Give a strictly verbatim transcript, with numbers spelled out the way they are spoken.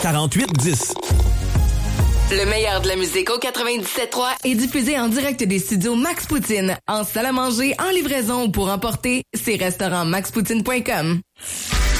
quarante-huit dix. Le meilleur de la musique au quatre-vingt-dix-sept trois est diffusé en direct des studios Max Poutine, en salle à manger, en livraison ou pour emporter. C'est restaurant max poutine point com.